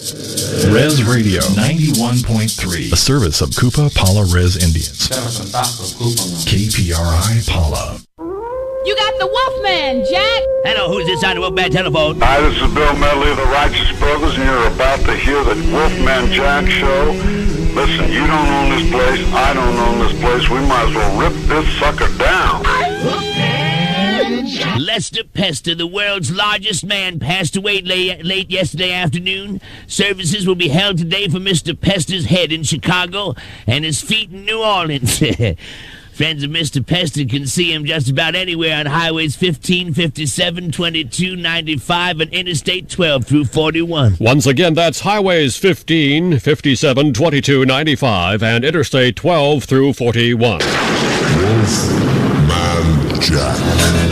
Res Radio 91.3, a service of Kupa Pala Res Indians. KPRI Pala. You got the Wolfman, Jack. Hello, who's this on the Wolfman telephone? Hi, this is Bill Medley of the Righteous Brothers, and you're about to hear the Wolfman Jack Show. Listen, you don't own this place, I don't own this place. We might as well rip this sucker down. Lester Pester, the world's largest man, passed away late yesterday afternoon. Services will be held today for Mr. Pester's head in Chicago and his feet in New Orleans. Friends of Mr. Pester can see him just about anywhere on highways 15, 57, 22, 95, and Interstate 12 through 41. Once again, that's highways 15, 57, 22, 95, and Interstate 12 through 41. Wolfman Jack.